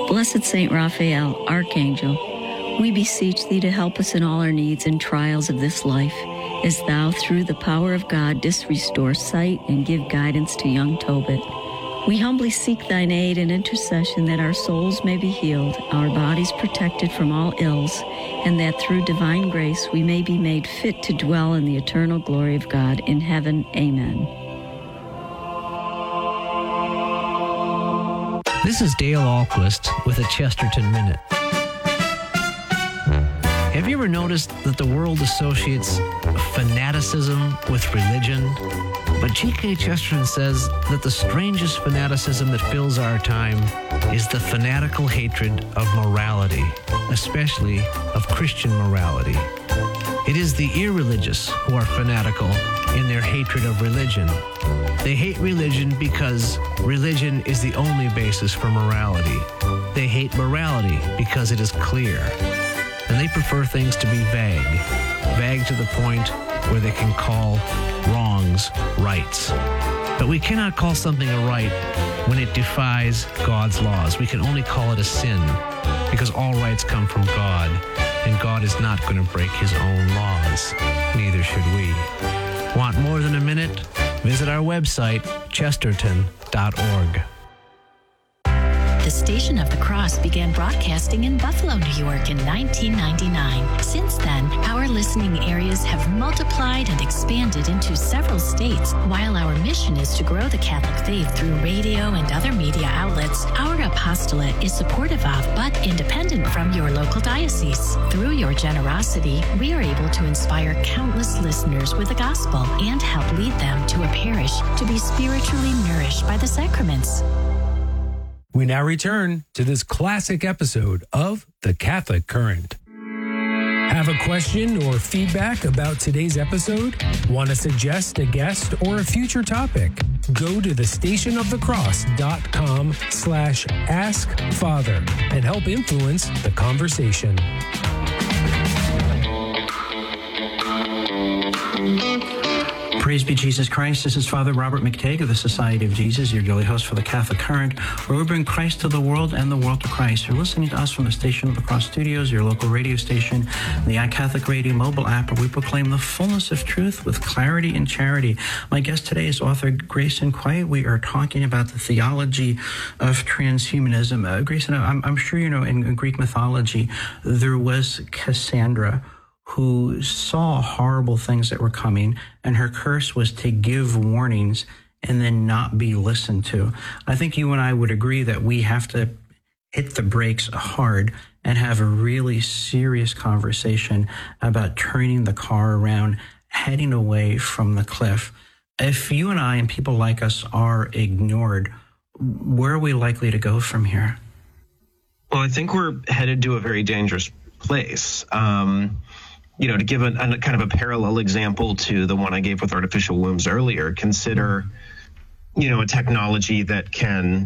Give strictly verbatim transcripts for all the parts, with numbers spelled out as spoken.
Blessed Saint Raphael, Archangel, we beseech thee to help us in all our needs and trials of this life, as thou, through the power of God, didst restore sight and give guidance to young Tobit. We humbly seek thine aid and intercession that our souls may be healed, our bodies protected from all ills, and that through divine grace we may be made fit to dwell in the eternal glory of God in heaven. Amen. This is Dale Ahlquist with a Chesterton Minute. Have you ever noticed that the world associates fanaticism with religion? But G K Chesterton says that the strangest fanaticism that fills our time is the fanatical hatred of morality, especially of Christian morality. It is the irreligious who are fanatical in their hatred of religion. They hate religion because religion is the only basis for morality. They hate morality because it is clear. And they prefer things to be vague, vague to the point where they can call wrongs rights. But we cannot call something a right when it defies God's laws. We can only call it a sin because all rights come from God, and God is not going to break his own laws. Neither should we. Want more than a minute? Visit our website, chesterton dot org. The Station of the Cross began broadcasting in Buffalo, New York in nineteen ninety-nine. Since then, our listening areas have multiplied and expanded into several states. While our mission is to grow the Catholic faith through radio and other media outlets, our apostolate is supportive of but independent from your local diocese. Through your generosity, we are able to inspire countless listeners with the gospel and help lead them to a parish to be spiritually nourished by the sacraments. We now return to this classic episode of The Catholic Current. Have a question or feedback about today's episode? Want to suggest a guest or a future topic? Go to the station of the cross dot com slash ask father and help influence the conversation. Praise be Jesus Christ. This is Father Robert McTague of the Society of Jesus, your daily host for the Catholic Current, where we bring Christ to the world and the world to Christ. You're listening to us from the Station of the Cross Studios, your local radio station, the iCatholic Radio mobile app, where we proclaim the fullness of truth with clarity and charity. My guest today is author Grayson Quay. We are talking about the theology of transhumanism. Uh, Grayson, I'm, I'm sure you know in, in Greek mythology, there was Cassandra, who saw horrible things that were coming, and her curse was to give warnings and then not be listened to. I think you and I would agree that we have to hit the brakes hard and have a really serious conversation about turning the car around, heading away from the cliff. If you and I and people like us are ignored, where are we likely to go from here? Well, I think we're headed to a very dangerous place. Um, You know, to give a, a kind of a parallel example to the one I gave with artificial wombs earlier, consider, you know, a technology that can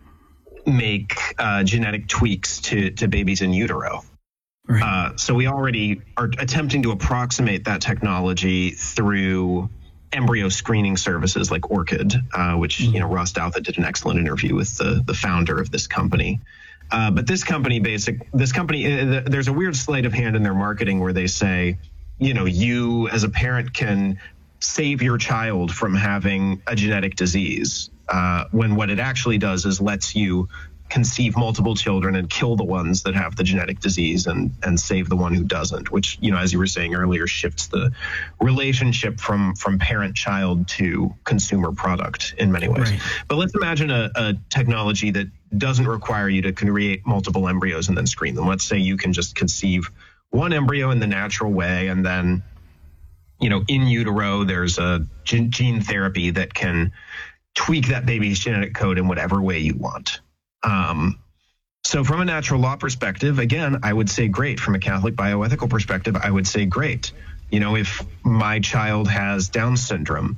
make uh, genetic tweaks to, to babies in utero. Right. Uh, so we already are attempting to approximate that technology through embryo screening services like Orchid, uh, which, mm-hmm. you know, Ross Douthat did an excellent interview with the, the founder of this company. Uh, but this company, basic, this company, uh, there's a weird sleight of hand in their marketing where they say, you know, you as a parent can save your child from having a genetic disease, uh, when what it actually does is lets you conceive multiple children and kill the ones that have the genetic disease and, and save the one who doesn't, which, you know, as you were saying earlier, shifts the relationship from, from parent-child to consumer product in many ways. Right. But let's imagine a, a technology that doesn't require you to create multiple embryos and then screen them. Let's say you can just conceive one embryo in the natural way, and then, you know, in utero, there's a gene therapy that can tweak that baby's genetic code in whatever way you want. Um, so from a natural law perspective, again, I would say great. From a Catholic bioethical perspective, I would say great. You know, if my child has Down syndrome,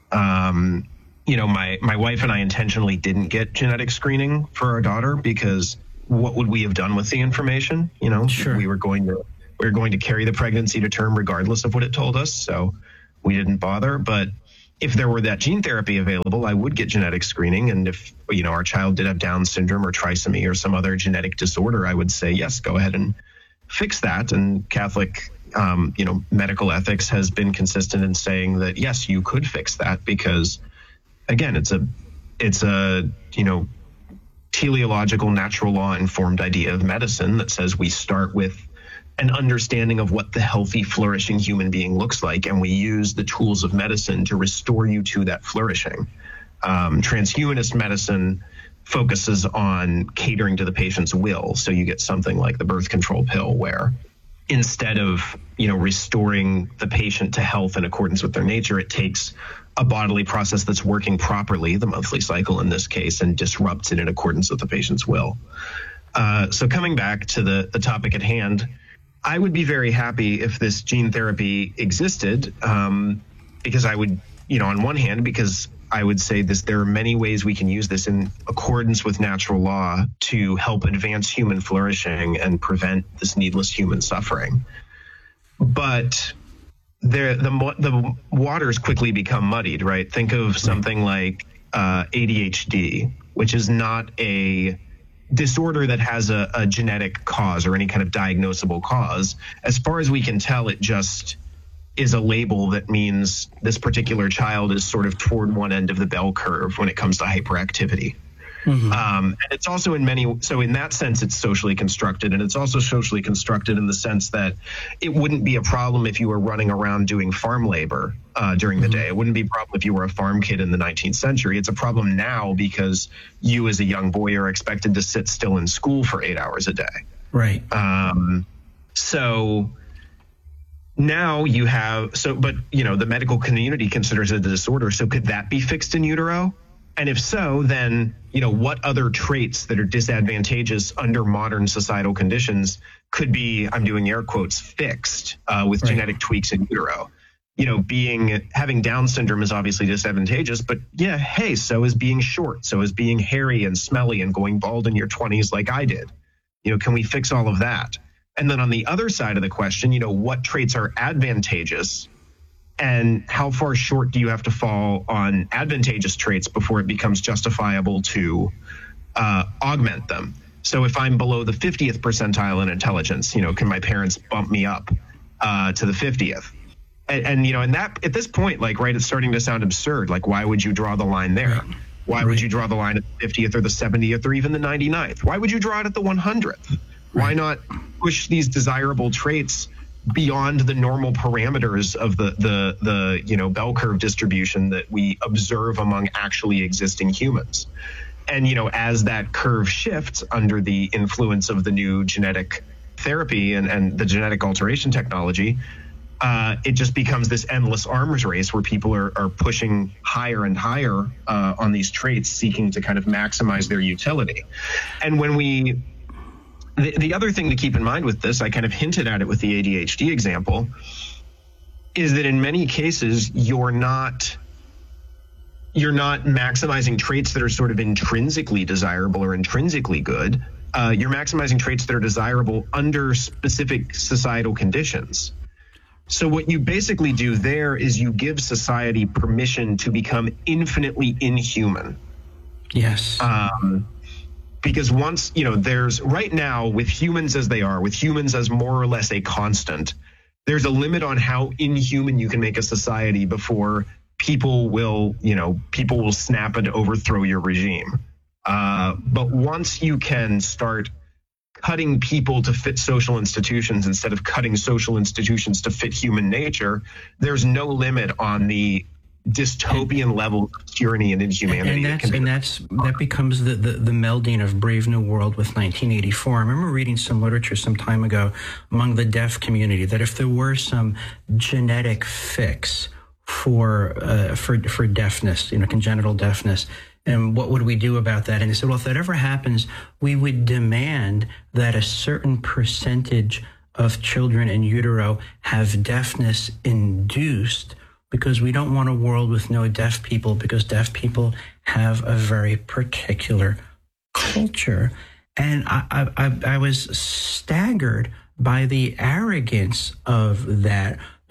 um, you know, my, my wife and I intentionally didn't get genetic screening for our daughter because what would we have done with the information? You know, sure. we were going to, we were going to carry the pregnancy to term regardless of what it told us. So we didn't bother. But if there were that gene therapy available, I would get genetic screening. And if, you know, our child did have Down syndrome or trisomy or some other genetic disorder, I would say, yes, go ahead and fix that. And Catholic, um, you know, medical ethics has been consistent in saying that, yes, you could fix that because, again, it's a, it's a, you know, teleological, natural law informed idea of medicine that says we start with an understanding of what the healthy, flourishing human being looks like, and we use the tools of medicine to restore you to that flourishing. Um, transhumanist medicine focuses on catering to the patient's will, so you get something like the birth control pill, where instead of, you know, restoring the patient to health in accordance with their nature, it takes a bodily process that's working properly, the monthly cycle in this case, and disrupts it in accordance with the patient's will. Uh, so coming back to the, the topic at hand, I would be very happy if this gene therapy existed, um, because I would, you know, on one hand, because I would say this, there are many ways we can use this in accordance with natural law to help advance human flourishing and prevent this needless human suffering. But there, the the waters quickly become muddied, right? Think of something like uh, A D H D, which is not a disorder that has a, a genetic cause or any kind of diagnosable cause. As far as we can tell, it just is a label that means this particular child is sort of toward one end of the bell curve when it comes to hyperactivity. Mm-hmm. Um, and it's also in many, so in that sense, it's socially constructed, and it's also socially constructed in the sense that it wouldn't be a problem if you were running around doing farm labor uh, during the mm-hmm. day. It wouldn't be a problem if you were a farm kid in the nineteenth century. It's a problem now because you as a young boy are expected to sit still in school for eight hours a day. Right. Um, so now you have, so, but, you know, the medical community considers it a disorder. So could that be fixed in utero? And if so, then, you know, what other traits that are disadvantageous under modern societal conditions could be, I'm doing air quotes, fixed uh, with right. genetic tweaks in utero? You know, being, having Down syndrome is obviously disadvantageous, but yeah, hey, so is being short, so is being hairy and smelly and going bald in your twenties like I did. You know, can we fix all of that? And then on the other side of the question, you know, what traits are advantageous? And how far short do you have to fall on advantageous traits before it becomes justifiable to uh, augment them? So if I'm below the fiftieth percentile in intelligence, you know, can my parents bump me up uh, to the fiftieth? And, and, you know, and that at this point, like, right, it's starting to sound absurd. Like, why would you draw the line there? Why right. would you draw the line at the fiftieth or the seventieth or even the ninety-ninth? Why would you draw it at the one hundredth? Right. Why not push these desirable traits beyond the normal parameters of the, the, the, you know, bell curve distribution that we observe among actually existing humans? And, you know, as that curve shifts under the influence of the new genetic therapy and, and the genetic alteration technology, uh, it just becomes this endless arms race where people are, are pushing higher and higher uh, on these traits, seeking to kind of maximize their utility. And when we The, the other thing to keep in mind with this, I kind of hinted at it with the A D H D example, is that in many cases you're not you're not maximizing traits that are sort of intrinsically desirable or intrinsically good. Uh, you're maximizing traits that are desirable under specific societal conditions. So what you basically do there is you give society permission to become infinitely inhuman. Yes. Um, Because once, you know, there's right now with humans as they are, with humans as more or less a constant, there's a limit on how inhuman you can make a society before people will, you know, people will snap and overthrow your regime. Uh, but once you can start cutting people to fit social institutions instead of cutting social institutions to fit human nature, there's no limit on the dystopian and, level of tyranny and inhumanity. And that's, and that's that becomes the, the, the melding of Brave New World with nineteen eighty-four. I remember reading some literature some time ago among the deaf community that if there were some genetic fix for uh, for for deafness, you know, congenital deafness, and what would we do about that? And they said, well, if that ever happens, we would demand that a certain percentage of children in utero have deafness induced, because we don't want a world with no deaf people, because deaf people have a very particular culture. And I, I, I was staggered by the arrogance of that,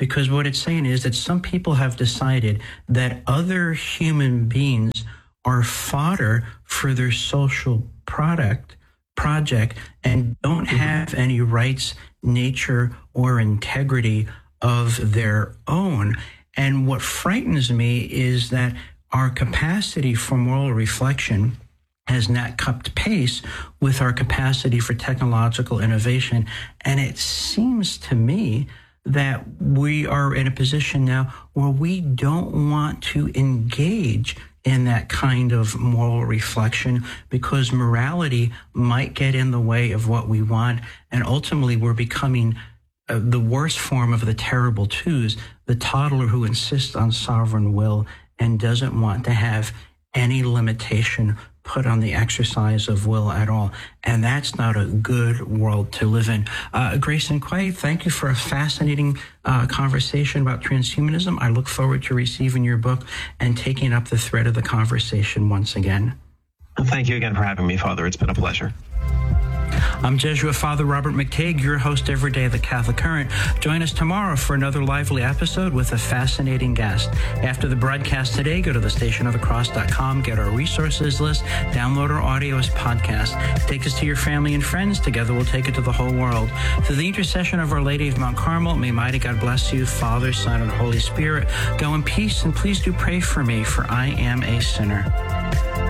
because what it's saying is that some people have decided that other human beings are fodder for their social product project and don't have any rights, nature, or integrity of their own. And what frightens me is that our capacity for moral reflection has not kept pace with our capacity for technological innovation. And it seems to me that we are in a position now where we don't want to engage in that kind of moral reflection because morality might get in the way of what we want. And ultimately, we're becoming uh, the worst form of the terrible twos, the toddler who insists on sovereign will and doesn't want to have any limitation put on the exercise of will at all. And that's not a good world to live in. Uh, Grayson Quay, thank you for a fascinating uh, conversation about transhumanism. I look forward to receiving your book and taking up the thread of the conversation once again. Thank you again for having me, Father. It's been a pleasure. I'm Jesuit Father Robert McTague, your host every day of the Catholic Current. Join us tomorrow for another lively episode with a fascinating guest. After the broadcast today, go to the station of the cross dot com, get our resources list, download our audio as podcast. Take us to your family and friends. Together we'll take it to the whole world. Through the intercession of Our Lady of Mount Carmel, may mighty God bless you, Father, Son, and Holy Spirit. Go in peace, and please do pray for me, for I am a sinner.